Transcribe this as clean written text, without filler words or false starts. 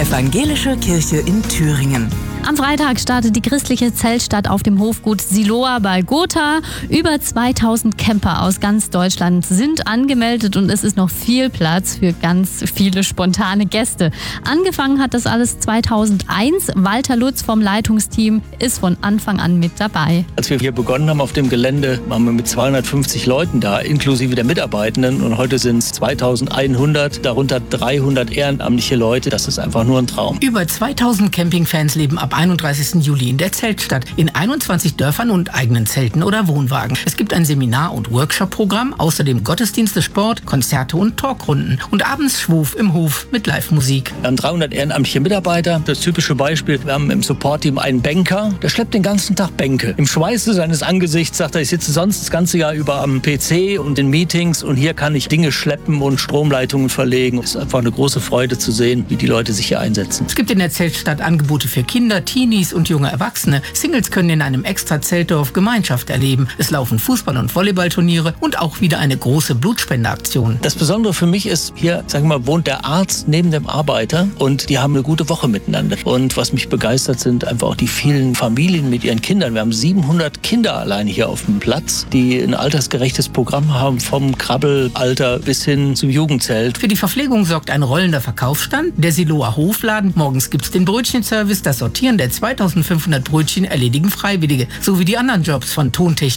Evangelische Kirche in Thüringen. Am Freitag startet die christliche Zeltstadt auf dem Hofgut Siloa bei Gotha. Über 2000 Camper aus ganz Deutschland sind angemeldet und es ist noch viel Platz für ganz viele spontane Gäste. Angefangen hat das alles 2001. Walter Lutz vom Leitungsteam ist von Anfang an mit dabei. Als wir hier begonnen haben auf dem Gelände, waren wir mit 250 Leuten da, inklusive der Mitarbeitenden. Und heute sind es 2100, darunter 300 ehrenamtliche Leute. Das ist einfach nur ein Traum. Über 2000 Campingfans leben ab 31. Juli in der Zeltstadt, in 21 Dörfern und eigenen Zelten oder Wohnwagen. Es gibt ein Seminar- und Workshop-Programm, außerdem Gottesdienste, Sport, Konzerte und Talkrunden und abends Schwuf im Hof mit Live-Musik. Wir haben 300 ehrenamtliche Mitarbeiter. Das typische Beispiel, wir haben im Support-Team einen Banker, der schleppt den ganzen Tag Bänke. Im Schweiße seines Angesichts sagt er, ich sitze sonst das ganze Jahr über am PC und in Meetings und hier kann ich Dinge schleppen und Stromleitungen verlegen. Es ist einfach eine große Freude zu sehen, wie die Leute sich hier einsetzen. Es gibt in der Zeltstadt Angebote für Kinder, Teenies und junge Erwachsene. Singles können in einem extra Zeltdorf Gemeinschaft erleben. Es laufen Fußball- und Volleyballturniere und auch wieder eine große Blutspendeaktion. Das Besondere für mich ist, hier, sagen wir mal, wohnt der Arzt neben dem Arbeiter und die haben eine gute Woche miteinander. Und was mich begeistert, sind einfach auch die vielen Familien mit ihren Kindern. Wir haben 700 Kinder alleine hier auf dem Platz, die ein altersgerechtes Programm haben, vom Krabbelalter bis hin zum Jugendzelt. Für die Verpflegung sorgt ein rollender Verkaufsstand, der Siloa Hofladen. Morgens gibt's den Brötchenservice, das Sortieren der 2500 Brötchen erledigen Freiwillige, sowie die anderen Jobs von Tontechnik